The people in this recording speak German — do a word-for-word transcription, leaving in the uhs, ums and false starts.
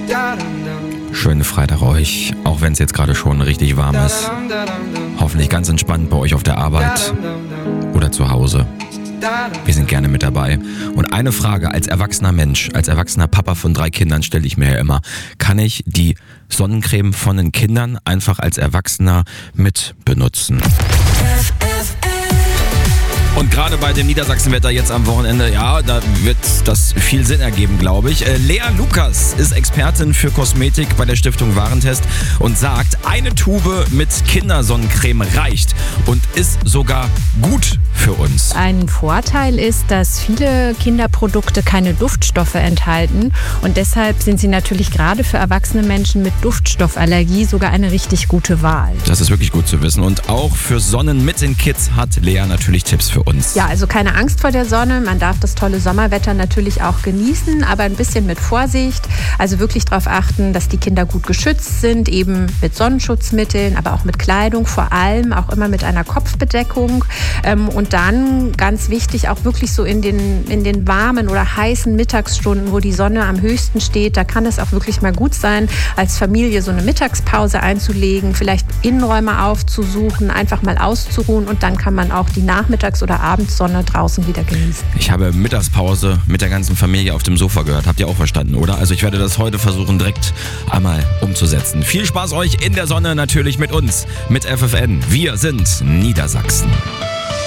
Schönen Freitag euch, auch wenn es jetzt gerade schon richtig warm ist. Hoffentlich ganz entspannt bei euch auf der Arbeit oder zu Hause. Wir sind gerne mit dabei. Und eine Frage als erwachsener Mensch, als erwachsener Papa von drei Kindern stelle ich mir ja immer. Kann ich die Sonnencreme von den Kindern einfach als Erwachsener mit benutzen? Und gerade bei dem Niedersachsenwetter jetzt am Wochenende, ja, da wird das viel Sinn ergeben, glaube ich. Äh, Lea Lukas ist Expertin für Kosmetik bei der Stiftung Warentest und sagt, eine Tube mit Kindersonnencreme reicht und ist sogar gut für uns. Ein Vorteil ist, dass viele Kinderprodukte keine Duftstoffe enthalten und deshalb sind sie natürlich gerade für erwachsene Menschen mit Duftstoffallergie sogar eine richtig gute Wahl. Das ist wirklich gut zu wissen. Und auch für Sonnen mit den Kids hat Lea natürlich Tipps für uns. Ja, also keine Angst vor der Sonne. Man darf das tolle Sommerwetter natürlich auch genießen, aber ein bisschen mit Vorsicht. Also wirklich darauf achten, dass die Kinder gut geschützt sind, eben mit Sonnenschutzmitteln, aber auch mit Kleidung, vor allem auch immer mit einer Kopfbedeckung. Und dann, ganz wichtig, auch wirklich so in den, in den warmen oder heißen Mittagsstunden, wo die Sonne am höchsten steht, da kann es auch wirklich mal gut sein, als Familie so eine Mittagspause einzulegen, vielleicht Innenräume aufzusuchen, einfach mal auszuruhen und dann kann man auch die Nachmittags- oder Abendsonne draußen wieder genießen. Ich habe Mittagspause mit der ganzen Familie auf dem Sofa gehört. Habt ihr auch verstanden, oder? Also ich werde das heute versuchen, direkt einmal umzusetzen. Viel Spaß euch in der Sonne, natürlich mit uns, mit F F N. Wir sind Niedersachsen.